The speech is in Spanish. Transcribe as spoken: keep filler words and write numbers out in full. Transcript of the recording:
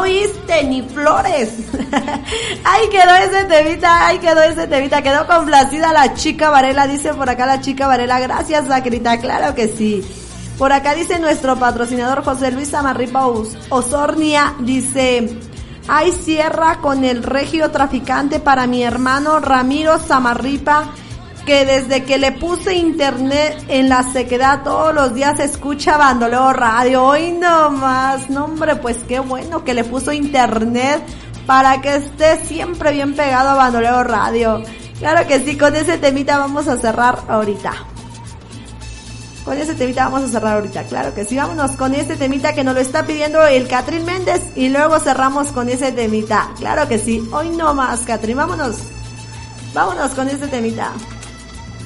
oíste ni flores. Ahí quedó ese temita, ahí quedó ese temita, quedó complacida la chica Varela, dice por acá la chica Varela, gracias Sacrita, claro que sí. Por acá dice nuestro patrocinador José Luis Samarripa Osornia, dice, hay cierra con el regio traficante para mi hermano Ramiro Samarripa, que desde que le puse internet en la sequedad todos los días escucha Bandoleo Radio. Hoy no más, no hombre, pues qué bueno que le puso internet para que esté siempre bien pegado a Bandoleo Radio. Claro que sí, con ese temita vamos a cerrar ahorita. Con ese temita vamos a cerrar ahorita, claro que sí. Vámonos con ese temita que nos lo está pidiendo el Catrín Méndez y luego cerramos con ese temita. Claro que sí, hoy no más, Catrín, vámonos. Vámonos con ese temita.